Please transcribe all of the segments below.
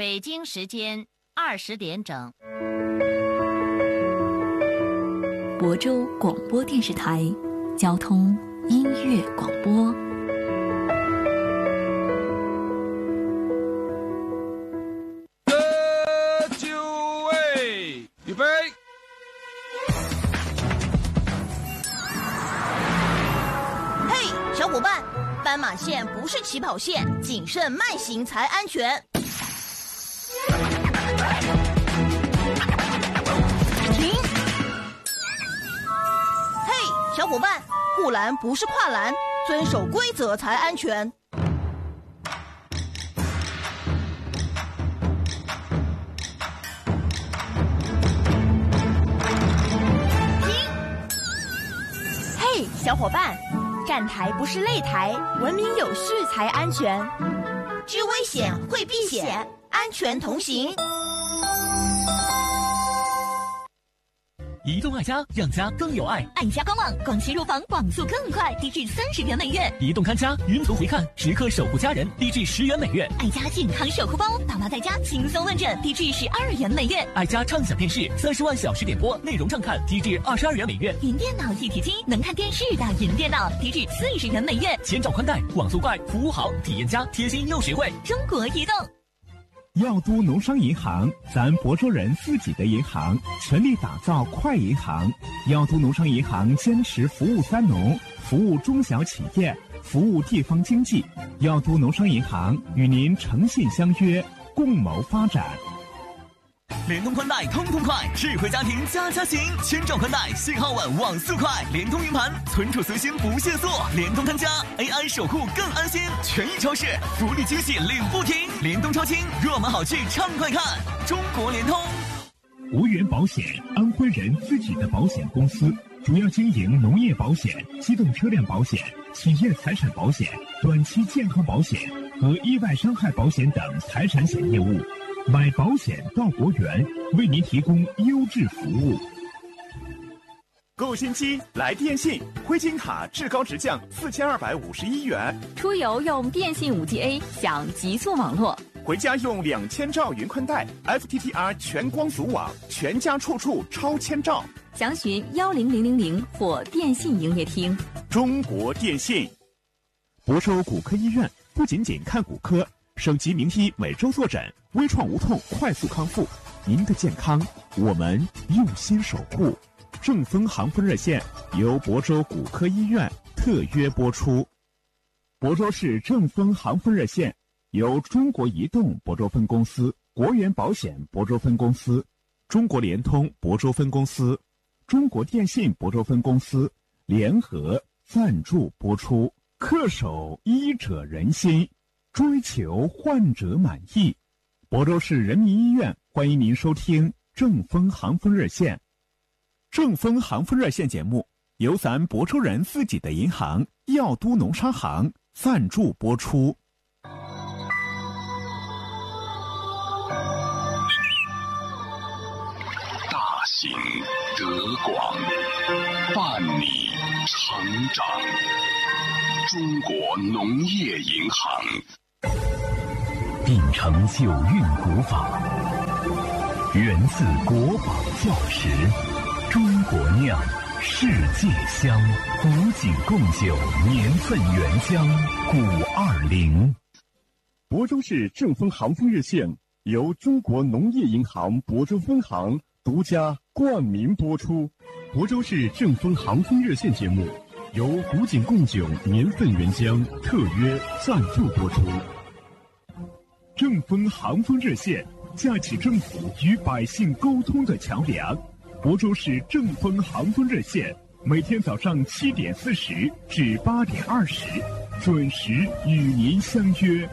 北京时间20点整。 亳州广播电视台交通音乐广播。 就位，预备。 嘿，小伙伴，斑马线不是起跑线，谨慎慢行才安全。停！嘿，小伙伴，护栏不是跨栏，遵守规则才安全。 小伙伴，站台不是擂台，文明有序才安全。 知危险，会避险，安全同行。 移动爱家，让家更有爱。 爱家官网，广西入房网速更快，低至30元每月。 移动看家，云图回看，时刻守护家人，低至10元每月。 爱家健康守护包，爸妈在家轻松问诊，低至12元每月。 爱家畅享电视，30万小时点播，内容畅看，低至22元每月。 云电脑一体机，能看电视的云电脑，低至40元每月。 千兆宽带，网速快，服务好，体验佳，贴心又实惠。 中国移动。 药都农商银行，咱亳州人自己的银行，全力打造快银行。药都农商银行坚持服务三农，服务中小企业，服务地方经济。药都农商银行与您诚信相约，共谋发展。 联通宽带通通快，智慧家庭家家行，千兆宽带，信号稳，网速快，联通云盘，存储随心不限速，联通看家 AI 守护更安心，权益超市福利惊喜领不停，联通超轻，热门好剧畅快看，中国联通。 无源保险，安徽人自己的保险公司，主要经营农业保险、机动车辆保险、企业财产保险、短期健康保险和意外伤害保险等财产险业务。买保险到国源，为您提供优质服务。 购新机来电信，灰金卡至高直降4251元。 出游用电信5G A 享极速网络， 回家用2000兆云宽带 FTTR 全光阻网，全家处处超千兆。 详询10000或电信营业厅。 中国电信。 亳州骨科医院不仅仅看骨科，省级名医每周坐诊，微创无痛，快速康复。您的健康，我们用心守护。正风航风热线由亳州骨科医院特约播出。亳州市正风航风热线由中国移动亳州分公司、国源保险亳州分公司、中国联通亳州分公司、中国电信亳州分公司联合赞助播出。恪守医者仁心，追求患者满意。亳州市人民医院欢迎您收听正风航风热线。正风航风热线节目由咱亳州人自己的银行药都农商行赞助播出。 大行德广，伴你成长。中国农业银行秉承九韵古法，源自国宝教识，中国酿，世界香，古井贡酒，年份原香520。 亳州市正风航风热线由中国农业银行亳州分行独家冠名播出。亳州市正风航风热线节目由古井贡酒年份原浆特约赞助播出。正风航风热线架起政府与百姓沟通的桥梁。亳州市正风航风热线每天早上7点40至8点20准时与您相约。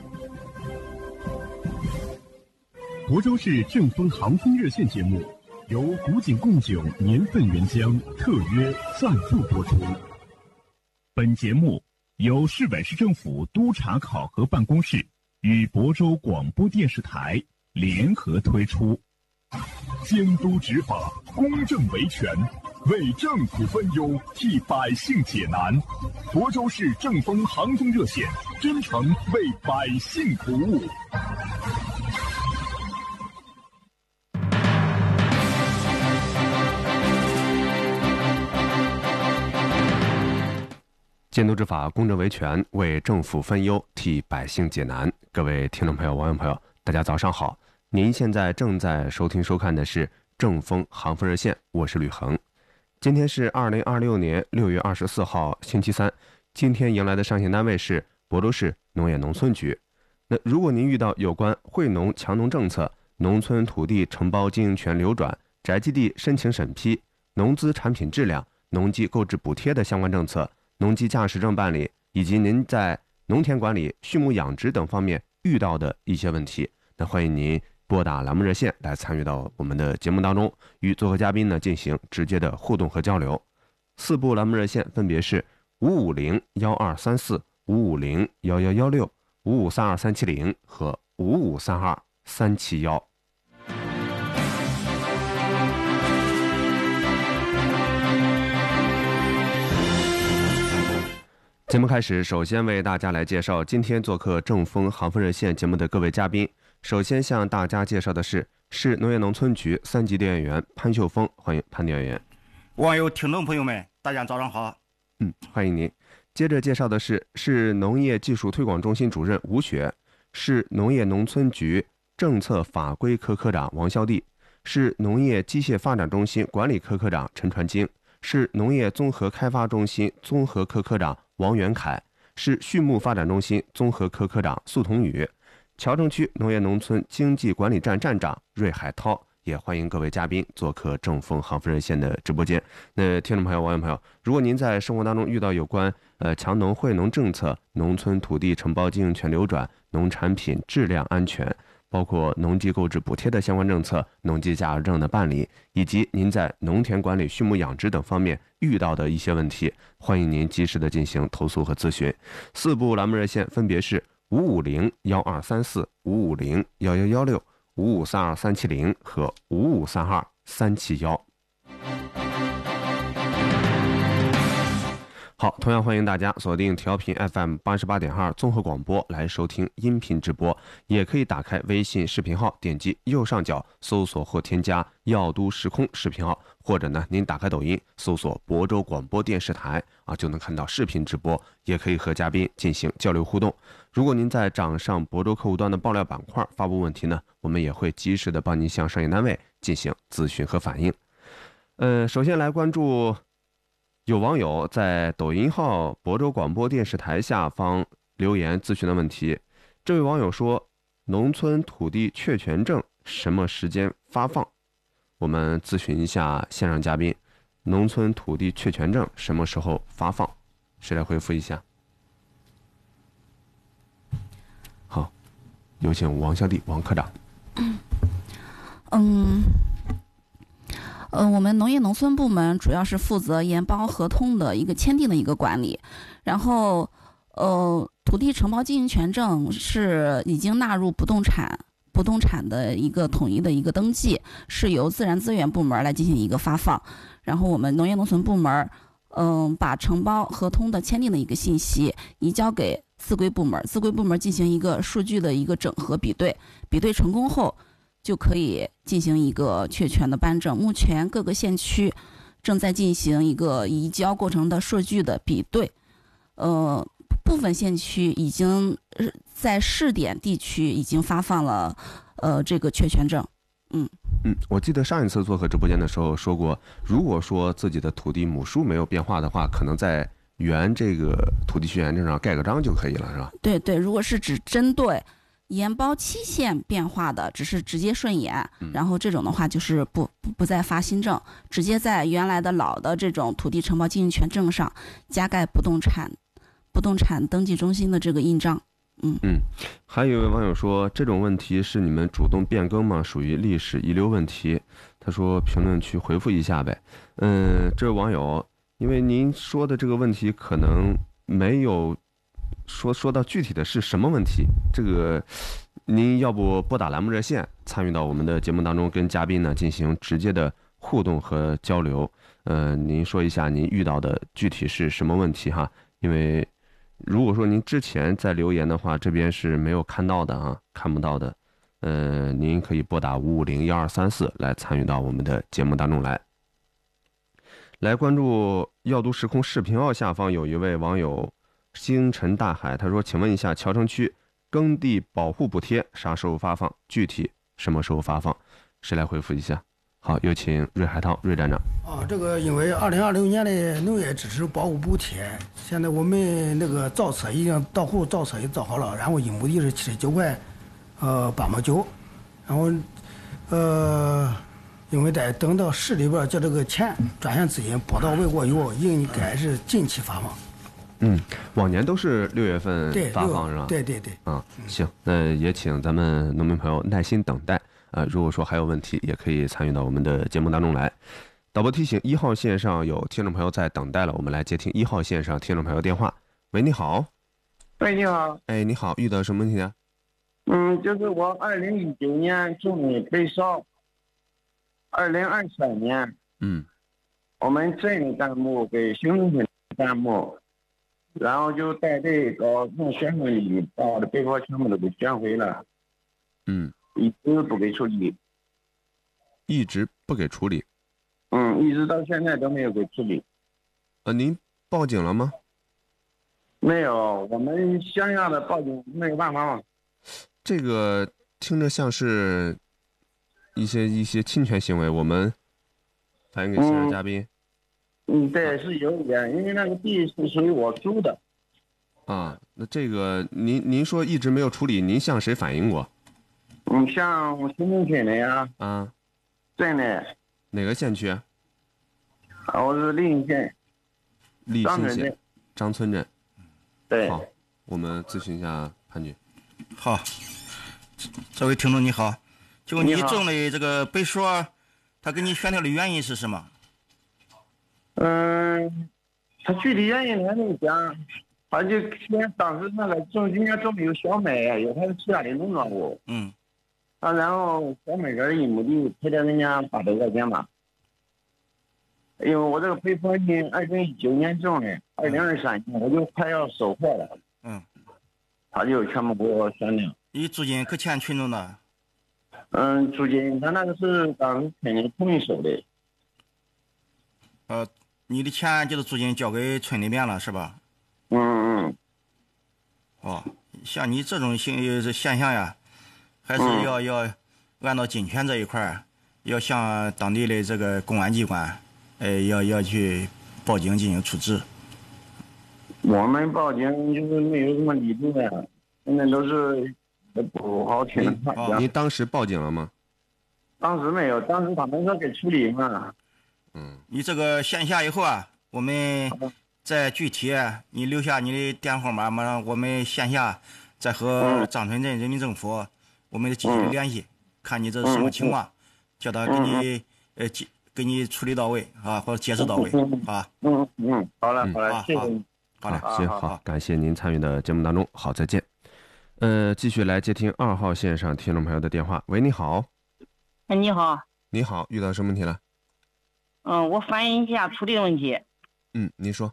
亳州市正风航风热线节目由古井贡酒年份原浆特约赞助播出。本节目由市委市政府督查考核办公室与亳州广播电视台联合推出。监督执法，公正维权，为政府分忧，替百姓解难。亳州市正风航风热线真诚为百姓服务。 监督执法，公正维权，为政府分忧，替百姓解难。各位听众朋友、网友朋友，大家早上好！您现在正在收听收看的是正风航风热线，我是吕恒。今天是2026年6月24号，星期三。今天迎来的上线单位是亳州市农业农村局。那如果您遇到有关惠农强农政策、农村土地承包经营权流转、宅基地申请审批、农资产品质量、农机购置补贴的相关政策、农机驾驶证办理，以及您在农田管理、畜牧养殖等方面遇到的一些问题，那欢迎您拨打栏目热线来参与到我们的节目当中，与做客嘉宾呢进行直接的互动和交流。4部栏目热线分别是550-1234、550-1116、5532370和5532371。节目开始，首先为大家来介绍今天做客正风航风热线节目的各位嘉宾。首先向大家介绍的是市农业农村局3级调研员潘秀峰，欢迎潘调研员。 网友、听众朋友们，大家早上好。 欢迎您。接着介绍的是市农业技术推广中心主任吴雪，市农业农村局政策法规科科长王孝娣，市农业机械发展中心管理科科长陈传京，市农业综合开发中心综合科科长王元凯，市畜牧发展中心综合科科长苏同宇，谯城区农业农村经济管理站站长芮海涛。也欢迎各位嘉宾做客正风航风热线的直播间。那听众朋友、网友朋友，如果您在生活当中遇到有关强农惠农政策、农村土地承包经营权流转、农产品质量安全，包括农机购置补贴的相关政策、农机驾驶证的办理，以及您在农田管理、畜牧养殖等方面遇到的一些问题，欢迎您及时的进行投诉和咨询。4部栏目热线分别是550-1234、550-1116、5532370和5532371。好，同样欢迎大家锁定调频 FM 88.2综合广播来收听音频直播，也可以打开微信视频号，点击右上角搜索或添加耀都时空视频号，或者呢您打开抖音搜索亳州广播电视台就能看到视频直播，也可以和嘉宾进行交流互动。如果您在掌上亳州客户端的爆料板块发布问题呢，我们也会及时的帮您向商业单位进行咨询和反映。首先来关注有网友在抖音号亳州广播电视台下方留言咨询的问题。这位网友说，农村土地确权证什么时间发放？我们咨询一下线上嘉宾，农村土地确权证什么时候发放？谁来回复一下？好，有请王孝娣王科长。 我们农业农村部门主要是负责研包合同的一个签订的一个管理，然后土地承包经营权证是已经纳入不动产的一个统一的一个登记，是由自然资源部门来进行一个发放，然后我们农业农村部门把承包合同的签订的一个信息移交给自规部门，自规部门进行一个数据的一个整合比对成功后，就可以进行一个确权的颁证。目前各个县区正在进行一个移交过程的数据的比对，部分县区已经在试点地区已经发放了这个确权证。 我记得上一次做客直播间的时候说过，如果说自己的土地亩数没有变化的话，可能在原这个土地确权证上盖个章就可以了，是吧？对，如果是只针对研包期限变化的，只是直接顺延，然后这种的话就是不再发新证，直接在原来的老的这种土地承包经营权证上加盖不动产登记中心的这个印章。还有一位网友说，这种问题是你们主动变更吗？属于历史遗留问题。他说评论区回复一下呗。这位网友，因为您说的这个问题可能没有说到具体的是什么问题，这个您要不拨打栏目热线参与到我们的节目当中，跟嘉宾呢进行直接的互动和交流。您说一下您遇到的具体是什么问题哈？因为如果说您之前在留言的话，这边是没有看到的啊，看不到的。您可以拨打550-1234来参与到我们的节目当中来。来关注耀都时空视频号下方有一位网友星辰大海，他说：“请问一下，谯城区耕地保护补贴啥时候发放？具体什么时候发放？谁来回复一下？”好，有请芮海涛芮站长。 这个因为2026年的农业支持保护补贴，现在我们那个造册已经到户造册也造好了，然后1亩地是79块8毛9，然后因为在等到市里边叫这个钱专项资金拨到位过以后，应该是近期发放。 往年都是6月份发放是吧？ 对。 行，那也请咱们农民朋友耐心等待。如果说还有问题，也可以参与到我们的节目当中来。导播提醒，1号线上有听众朋友在等待了，我们来接听1号线上听众朋友电话。喂，你好。 喂，你好。 哎，你好，遇到什么问题呢？ 就是我2019年种的北芍，2023年，我们镇的干部给行政村干部，然后就带队搞弄选举里，把我的北芍全部都给选回了。一直不给处理。 一直不给处理。 一直到现在都没有给处理。 您报警了吗？ 没有，我们乡下的报警没有办法嘛。 这个听着像是一些侵权行为，我们反映给现场嘉宾。 对，是有一点，因为那个地是属于我租的。 那这个您说一直没有处理，您向谁反映过？ 像行政村的呀。镇的。 哪个县区？ 我是利兴县。 利兴县张村镇。 对。 好，我们咨询一下潘局。 好，这位听众你好，就你种的这个北芍，他给你选调的原因是什么？ 他具体原因还没讲，他就当时那个今年种的有小麦，有还有其他的农作物。然后小麦这1亩地赔了人家800块钱吧。因为我这个北芍呢，2019年种的，2023年我就快要收获了。他就全部给我选掉。 你租金可欠群众的？ 租金他那个是当时村里统一收的。 你的钱就是租金交给村里面了是吧？像你这种现象呀，还是要按照侵权这一块，要向当地的这个公安机关，要去报警进行处置。 我们报警就是没有什么力度呀，现在都是不好听的话。 您当时报警了吗？ 当时没有，当时他们说给处理嘛。 你这个线下以后啊，我们再具体你留下你的电话号码嘛，我们线下再和张村镇人民政府我们继续联系，看你这是什么情况，叫他给你处理到位啊，或者解释到位啊。 好了，谢谢你。 好嘞， 行，好，感谢您参与的节目当中，好，再见。继续来接听2号线上听众朋友的电话。喂，你好。 你好。 你好，遇到什么问题了？ 我反映一下土地问题。 您说。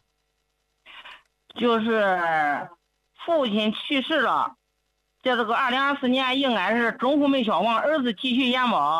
就是父亲去世了，这个2024年应该是种户没消亡，儿子继续延保。